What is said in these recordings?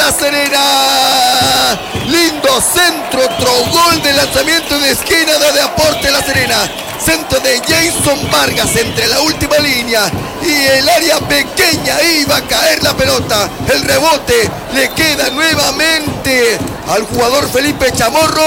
La Serena. Lindo centro, otro gol de lanzamiento de esquina de Deportes La Serena. Centro de Jason Vargas entre la última línea y el área pequeña. Iba a caer la pelota. El rebote le queda nuevamente al jugador Felipe Chamorro.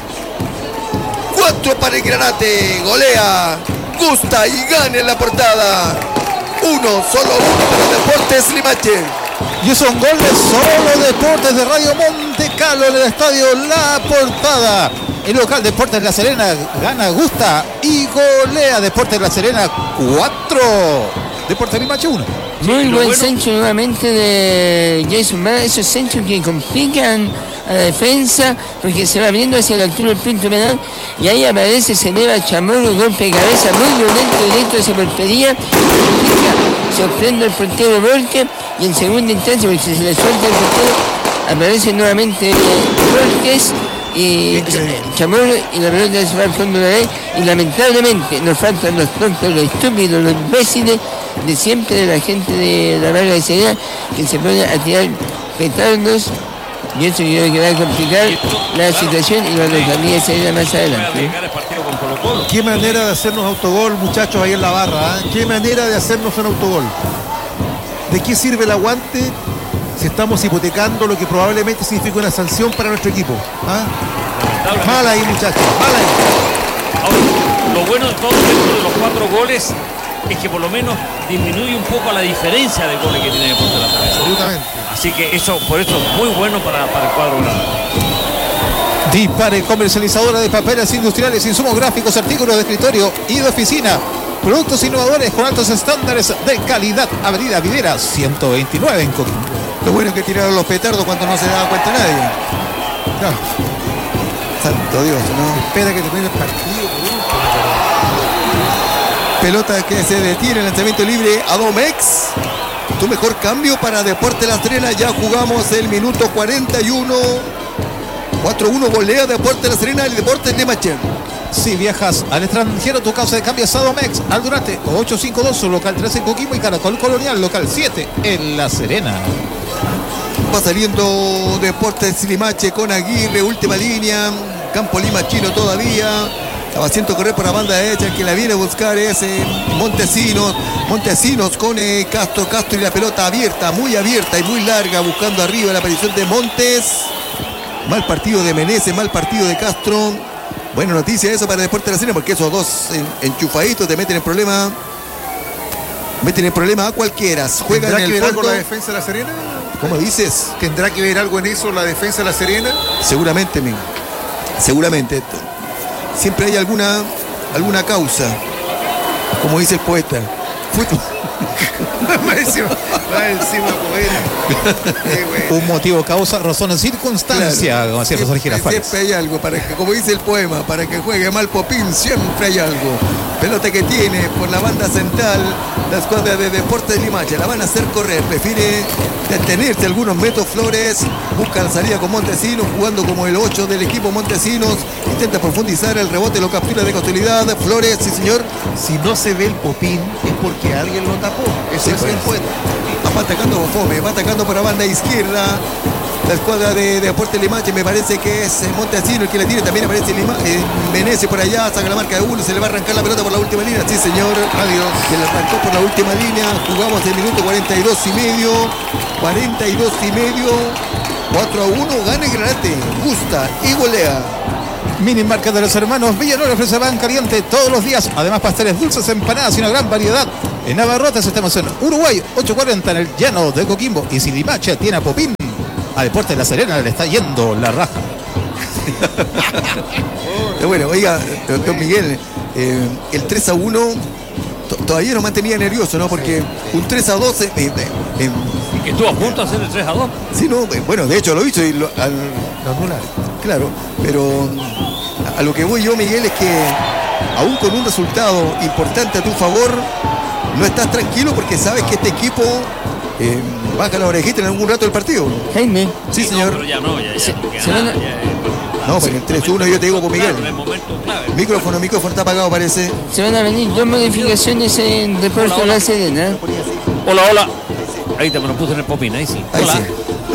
4 para el Granate. Golea, gusta y gana en la portada. Solo uno para Deportes Limache. Y son goles solo Deportes de Radio Monte Carlo en el estadio La Portada. El local Deportes La Serena gana, gusta y golea Deportes La Serena 4. Deportes Limache 1. Muy buen centro nuevamente de Jason Vargas. Esos centros que complican a la defensa porque se va abriendo hacia la altura del punto penal y ahí aparece, se eleva Chamorro, golpe de cabeza muy violento directo hacia portería. Sorprende al portero Borges y en segunda instancia, porque se le suelta el portero, aparece nuevamente Borges y Chamorro y la pelota se va al fondo de la red y lamentablemente nos faltan los tontos, los estúpidos, los imbéciles de siempre de la gente de la Vargas de Serena que se pone a tirar petardos y eso yo creo que va a complicar la situación y la localidad de Serena más adelante. Qué manera de hacernos autogol, muchachos, ahí en la barra, ¿eh? Qué manera de hacernos un autogol. ¿De qué sirve el aguante si estamos hipotecando lo que probablemente significa una sanción para nuestro equipo? ¿Ah? Mal ahí, muchachos, mal ahí. Ahora, lo bueno de todo esto de los 4 goles es que por lo menos disminuye un poco la diferencia de goles que tiene Deportes La Serena. Absolutamente. Así que eso, por eso es muy bueno para el cuadro grande. Dispare, comercializadora de papeles industriales, insumos gráficos, artículos de escritorio y de oficina. Productos innovadores con altos estándares de calidad. Avenida Videra 129 en Coquimbo. Lo bueno es que tiraron los petardos cuando no se daba cuenta nadie. No. Santo Dios, ¿no? Espera que termine el partido. Pelota que se detiene, lanzamiento libre a Domex. Tu mejor cambio para Deportes La Serena. Ya jugamos el minuto 41. 4-1 golea Deportes La Serena y Deportes Limache. Si viajas al extranjero, tu causa de cambio es Sadomex, Aldurate 852, su local 13 en Coquimbo y Caracol Colonial, local 7 en La Serena. Va saliendo Deportes Limache con Aguirre, última línea. Campo Limachino todavía. Estaba haciendo correr por la banda derecha. El que la viene a buscar es Montesinos. Montesinos con Castro. Castro y la pelota abierta, muy abierta y muy larga, buscando arriba la aparición de Montes. Mal partido de Meneses, mal partido de Castro. Buena noticia eso para Deportes La Serena, porque esos dos enchufaditos te meten en problema. Meten en problema a cualquiera. Juegan ¿Tendrá que ver algo la defensa de La Serena? ¿Cómo dices? ¿Tendrá que ver algo en eso la defensa de La Serena? Seguramente, amigo. Seguramente. Siempre hay alguna causa. Como dice el poeta. Un motivo, causa, razón, circunstancia, claro. como decía José Girafales. Siempre hay algo, para que, como dice el poema, para que juegue mal Popín, siempre hay algo. Pelota que tiene por la banda central la escuadra de Deportes Limache. La van a hacer correr, prefiere detenerse algunos metros Flores. Busca la salida con Montesinos, jugando como el 8 del equipo Montesinos. Intenta profundizar el rebote, lo captura de casualidad. Flores, sí señor. Si no se ve el Popín es porque alguien lo tapó. Eso es el poeta. Va atacando Fome, va atacando por la banda izquierda. La escuadra de Deportes Limache, me parece que es Montesino el que le tiene. También aparece Meneses por allá, saca la marca de uno, se le va a arrancar la pelota por la última línea. Sí, señor. Adiós. Se le arrancó por la última línea. Jugamos el minuto 42 y medio. 42 y medio. 4-1. Gana el Granate. Gusta y golea. Mini marca de los hermanos Villanueva ofrece pan caliente todos los días. Además, pasteles dulces, empanadas y una gran variedad. En Abarrotes estamos en Uruguay, 840 en el llano de Coquimbo. Y si Limache tiene a Popín, a Deportes La Serena le está yendo la raja. Bueno, oiga, doctor Miguel, el 3-1 todavía nos mantenía nervioso, ¿no? Porque un 3-2 que estuvo a punto de hacer el 3-2. Sí, no, bueno, de hecho lo hizo y lo anularon. Claro, pero a lo que voy yo, Miguel, es que aún con un resultado importante a tu favor, no estás tranquilo porque sabes que este equipo baja la orejita en algún rato del partido. Jaime. Sí, señor. No, pero ya no, ya. No, porque el 3-1 yo te digo con Miguel. En el momento clave. Micrófono está apagado, parece. Se van a venir 2 modificaciones en Deportes La Serena. Hola. Ahí te me lo puse en el Popín, ahí sí. Ahí Hola. sí.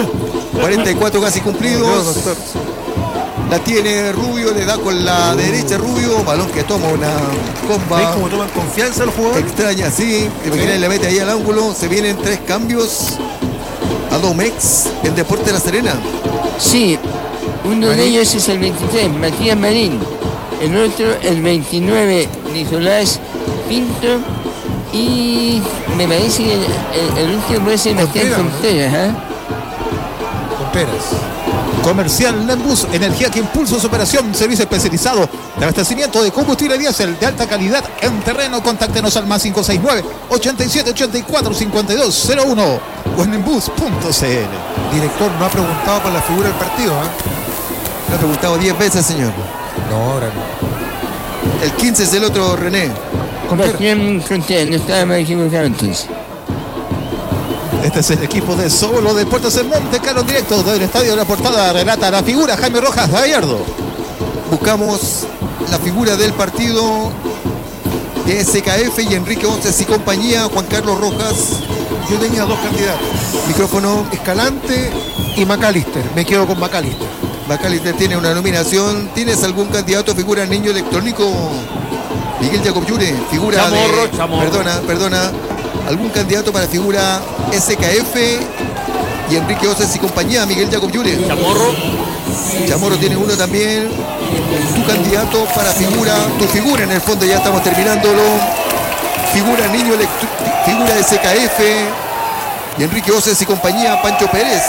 44 casi cumplidos. La tiene Rubio, le da con la derecha Rubio, balón que toma una ¿Ven comba cómo toman confianza los jugadores? extraña, sí. Imagínate, le mete ahí al ángulo. Se vienen 3 cambios a Domex en Deporte de La Serena. Sí, uno de ellos es el 23, Matías Marín. El otro, el 29, Nicolás Pinto. Y me parece que el último puede ser Matías Contreras, ¿eh? Comperas. Comercial Lembus, energía que impulsa su operación, servicio especializado de abastecimiento de combustible diésel de alta calidad en terreno. Contáctenos al más 569 8784 5201 o en lembus.cl. Director, no ha preguntado por la figura del partido, ¿eh? Lo he preguntado 10 veces, señor. No, ahora no. El 15 es el otro, René. Sebastián Contreras, no estábamos equivocados entonces. Este es el equipo de Solo Deportes en Monte Carlo, directo del Estadio de la Portada. Relata la figura Jaime Rojas Gallardo. Buscamos la figura del partido de SKF y Enrique Onces y compañía. Juan Carlos Rojas. Yo tenía 2 candidatos. Micrófono. Escalante y McAllister. Me quedo con McAllister. Macalister tiene una nominación. ¿Tienes algún candidato figura niño electrónico? Miguel Jacob Yure, figura Chamorro. Perdona. ¿Algún candidato para figura SKF y Enrique Oces y compañía? Miguel Jacob Yure. Chamorro tiene uno también. Tu candidato para figura, tu figura en el fondo, ya estamos terminándolo. Figura niño figura SKF y Enrique Oces y compañía, Pancho Pérez.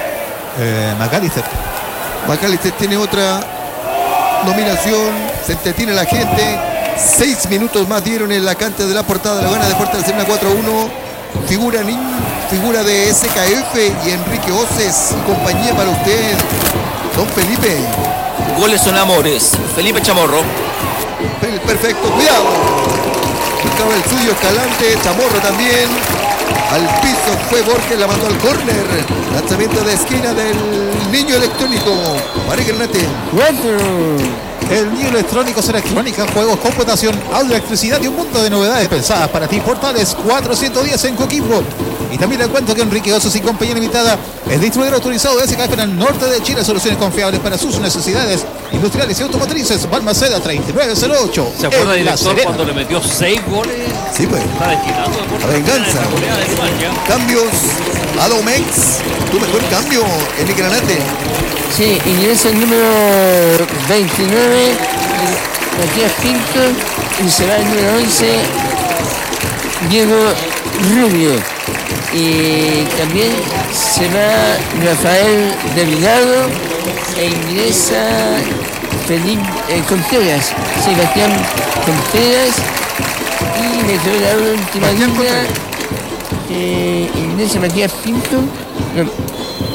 Macalister tiene otra nominación. Se entretiene la gente. 6 minutos más dieron en la cancha de la Portada de la Gana Deportes de la Serena 4-1. Figura de SKF y Enrique Oces y compañía para usted, don Felipe. Goles son amores. Felipe Chamorro. Perfecto, cuidado. Buscaba el suyo Escalante, Chamorro también. Al piso fue Borges, la mandó al córner. Lanzamiento de esquina del niño electrónico. Para Granate. El niño electrónico será electrónica, juegos, computación, audio, electricidad y un mundo de novedades pensadas para ti. Portales 410 en Coquimbo. Y también le cuento que Enrique Osos y compañía limitada es distribuidor autorizado de SKF en el norte de Chile. Soluciones confiables para sus necesidades industriales y automotrices. Balmaceda 3908. ¿Se acuerda, director, cuando le metió 6 goles? Sí, pues. Está destinado a venganza. Cambios a Domex. Tu mejor cambio, Enrique Granate. Sí, ingresa el número 29, Matías Pinto, y se va el número 11, Diego Rubio. Y también se va Rafael Delgado e ingresa Felipe Contreras, Sebastián Contreras, y me quedó la última línea, ingresa Matías Pinto. No.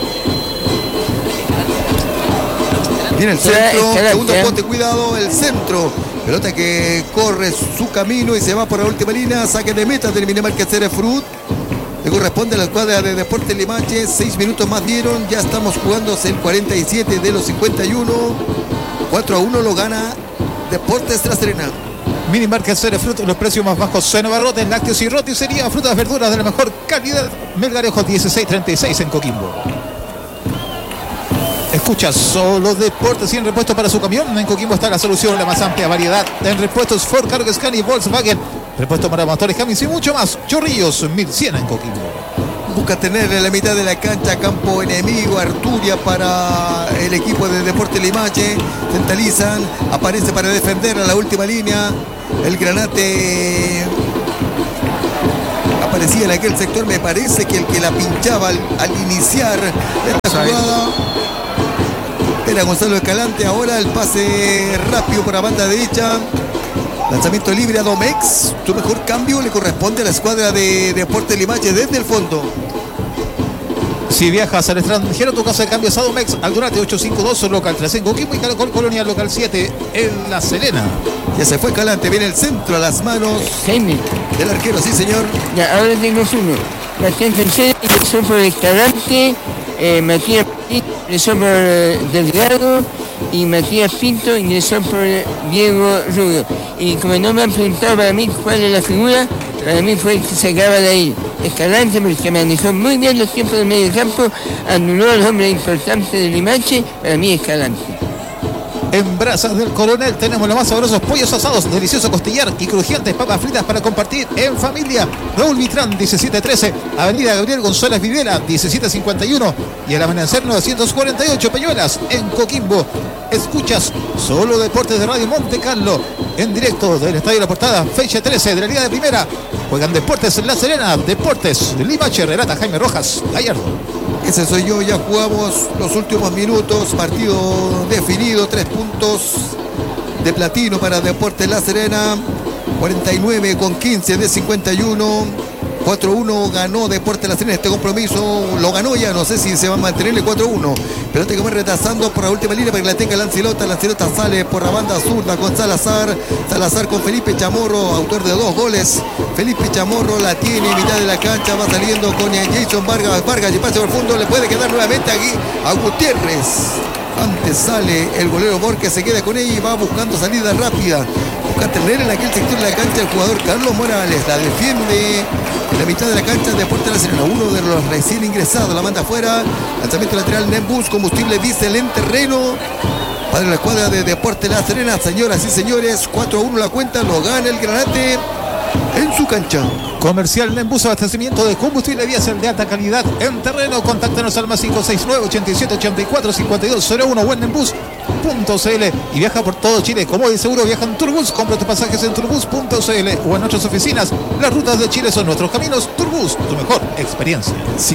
Viene el centro, segundo poste, cuidado, el centro. Pelota que corre su camino y se va por la última línea. Saque de meta del Minimarket Cerefruit. Le corresponde a la escuadra de Deportes Limache. 6 minutos más dieron. Ya estamos jugándose el 47 de los 51. 4-1 lo gana Deportes La Serena. Minimarket Cerefruit, los precios más bajos en abarrotes, lácteos y roticería, frutas, verduras de la mejor calidad. Melgarejo 1636 en Coquimbo. Escucha Solo Deportes y en repuesto para su camión. En Coquimbo está la solución, la más amplia variedad en repuestos Ford, Cargo, Scania y Volkswagen. Repuesto para motores, Cummins y mucho más. Chorrillos 1100 en Coquimbo. Busca tener en la mitad de la cancha campo enemigo, Arturia para el equipo de Deportes Limache. Centralizan, aparece para defender a la última línea. El Granate aparecía en aquel sector, me parece que el que la pinchaba al iniciar esta jugada era Gonzalo Escalante. Ahora el pase rápido por la banda derecha. Lanzamiento libre a Domex. Tu mejor cambio le corresponde a la escuadra de Deportes Limache desde el fondo. Si viajas al extranjero, tu casa de cambio es a Domex. Aldunate 852, local 3 en Coquimbo y Caracol Colonial local 7 en La Serena. Ya se fue Escalante, viene el centro a las manos Jaime. del arquero, sí señor. Ya, ahora tengo uno. Bastián Tercero ingresó por Escalante, Matías ingresó por Delgado y Matías Pinto ingresó por Diego Rubio. Y como no me han preguntado para mí cuál es la figura, para mí fue el que se acaba de ir. Escalante, porque manejó muy bien los tiempos del medio campo, anuló a los hombres importantes de Limache, para mí Escalante. En Brasas del Coronel tenemos los más sabrosos pollos asados, delicioso costillar y crujientes papas fritas para compartir en familia. Raúl Vitrán, 1713, Avenida Gabriel González Videla, 1751 y al amanecer 948 Peñuelas en Coquimbo. Escuchas Solo Deportes de Radio Monte Carlo en directo del Estadio La Portada, fecha 13 de la Liga de Primera. Juegan Deportes en La Serena, Deportes Limache, relata Jaime Rojas Gallardo. Ese soy yo, ya jugamos los últimos minutos, partido definido, 3 puntos de platino para Deportes La Serena, 49-15 de 51. 4-1 ganó Deportes La Serena este compromiso, lo ganó ya, no sé si se va a mantener el 4-1, pero tiene que ir retrasando por la última línea para que la tenga Lancilota sale por la banda zurda con Salazar con Felipe Chamorro, autor de 2 goles. Felipe Chamorro la tiene en mitad de la cancha, va saliendo con Jason Vargas y pase por fondo, le puede quedar nuevamente aquí a Gutiérrez. Antes sale el golero Borges, se queda con ella y va buscando salida rápida. Busca tener en aquel sector de la cancha el jugador Carlos Morales. La defiende en la mitad de la cancha de Deportes La Serena. Uno de los recién ingresados, la manda afuera. Lanzamiento lateral, Nembus, combustible diésel en terreno. Para la escuadra de Deportes La Serena, señoras y señores, 4-1 la cuenta, lo gana el Granate en su cancha. Comercial Nembus, abastecimiento de combustible diésel de alta calidad en terreno. Contáctanos al más 569-8784-5201 o en nembus.cl y viaja por todo Chile. Como de seguro viaja en Turbus. Compra tus pasajes en turbus.cl o en nuestras oficinas. Las rutas de Chile son nuestros caminos. Turbus, tu mejor experiencia.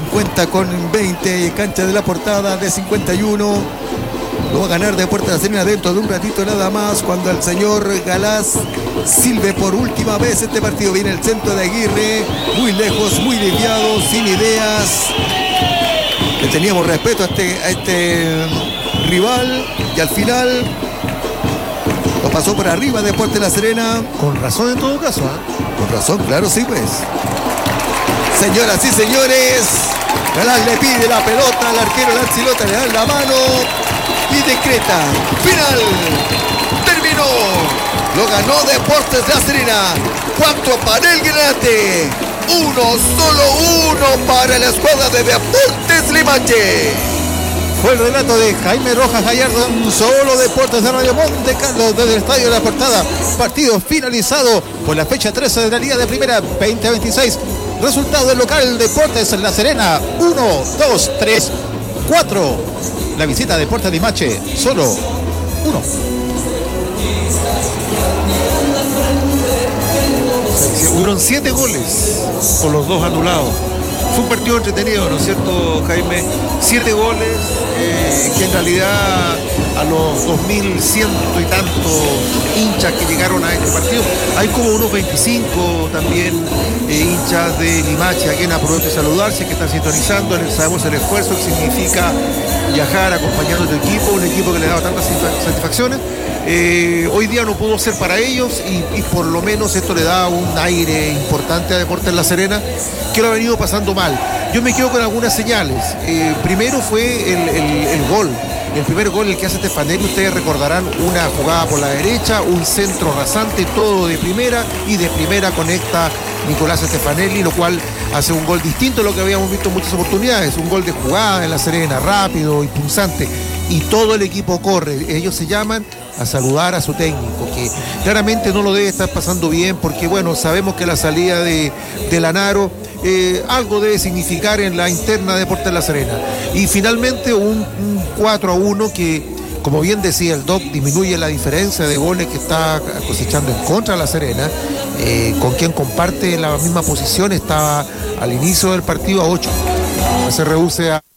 50-20, cancha de La Portada de 51. Lo va a ganar Deportes La Serena dentro de un ratito nada más, cuando el señor Galás silbe por última vez este partido. Viene el centro de Aguirre, muy lejos, muy desviado, sin ideas. Le teníamos respeto a este rival y al final lo pasó por arriba Deportes La Serena. Con razón en todo caso, ¿eh? Con razón, claro, sí pues. Señoras y señores, Galás le pide la pelota al arquero Lancilota, le da la mano y decreta final. Terminó. Lo ganó Deportes La Serena. 4 para el Granate. Solo uno para la escuadra de Deportes Limache. Fue el relato de Jaime Rojas Gallardo en Solo Deportes de Radio Monte Carlo desde el Estadio de La Portada. Partido finalizado por la fecha 13 de la Liga de Primera 2026. Resultado del local Deportes La Serena 1, 2, 3, 4. La visita a Deportes Limache solo 1. Hubieron 7 goles por los 2 anulados. Fue un partido entretenido, ¿no es cierto, Jaime? 7 goles, que en realidad a los 2.100 y tantos hinchas que llegaron a este partido, hay como unos 25 también hinchas de Limache, a quien aprovecho de saludarse, que están sintonizando. Sabemos el esfuerzo que significa viajar acompañando a tu equipo, un equipo que le daba tantas satisfacciones. Hoy día no pudo ser para ellos y por lo menos esto le da un aire importante a Deportes La Serena, que lo ha venido pasando mal. Yo me quedo con algunas señales. Primero fue el gol. El primer gol, el que hace Stefanelli, ustedes recordarán, una jugada por la derecha, un centro rasante, todo de primera, y de primera conecta Nicolás Stefanelli, lo cual hace un gol distinto a lo que habíamos visto en muchas oportunidades, un gol de jugada en La Serena, rápido, impulsante, y todo el equipo corre. Ellos se llaman a saludar a su técnico, que claramente no lo debe estar pasando bien, porque bueno, sabemos que la salida de Lanaro algo debe significar en la interna de Deportes La Serena. Y finalmente un 4-1 que, como bien decía el Doc, disminuye la diferencia de goles que está cosechando en contra de La Serena, con quien comparte la misma posición, estaba al inicio del partido a 8. Se reduce a